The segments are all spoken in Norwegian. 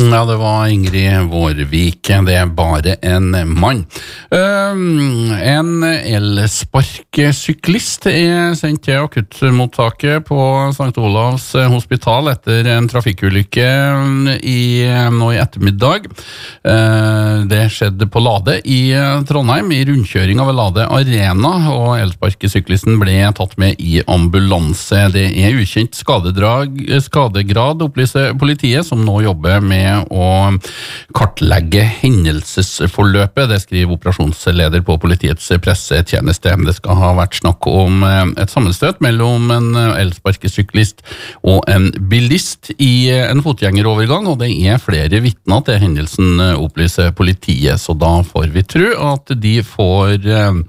Ja, det var Ingrid Vårvik. Det bare en mann. En elsparkesyklist sendt til akuttmottaket på St. Olavs hospital etter en trafikkulykke nå i ettermiddag. Det skjedde på Lade i Trondheim, i rundkjøring av Lade Arena, og elsparkesyklisten ble tatt med i ambulanse. Det ukjent skadegrad, opplyser politiet, som nå jobber med å kartlegge hendelsesforløpet. Det skriver operasjonsleder på politiets pressetjeneste. Det skal ha vært snakk om et sammenstøt mellom en elsparkesyklist og en bilist i en fotgjengerovergang, og det flere vitner til hendelsen, opplyser politiet, så da får vi tro at de får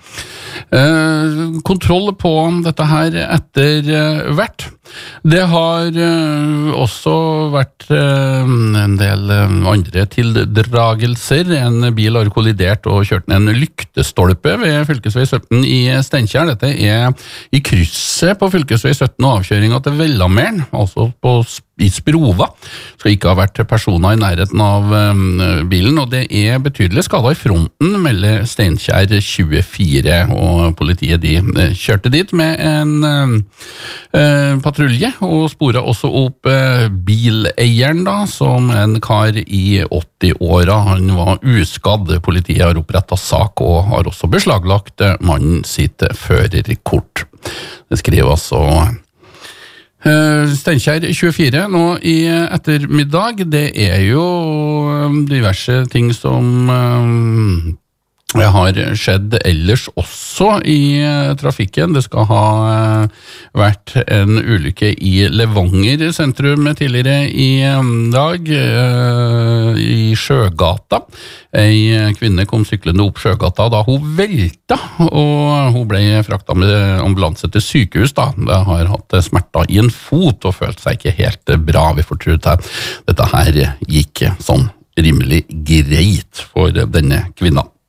kontroll på dette her etter hvert. Det har også vært en del andre tildragelser. En bil har kollidert og kjørt ned en lyktestolpe ved fylkesvei 17 i Steinkjer. Dette i krysset på fylkesvei 17 og avkjøringen til Vellameren, altså i Sprova. Skal ikke ha vært personer i nærheten av bilen, og det betydelige skader i fronten, melder Steinkjer 24, og politiet kjørte dit med en patrulje, og sporet også opp bileieren da, som en kar i 80-åra. Han var uskadd. Politiet har opprettet sak og har også beslaglagt mannen sitt førerkort. Det skriver altså Steinkjer 24 nå i ettermiddag. Det jo diverse ting som har skjedd ellers også i trafikken. Det skal ha vært en ulykke i Levanger sentrum tidligere i dag, i Sjøgata. En kvinne kom syklende opp Sjøgata da hun velta, og hun ble fraktet med ambulanse til sykehus da. Det har hatt smerter i en fot og følte seg ikke helt bra. Vi får tro at dette her gikk sånn rimelig greit for denne kvinna.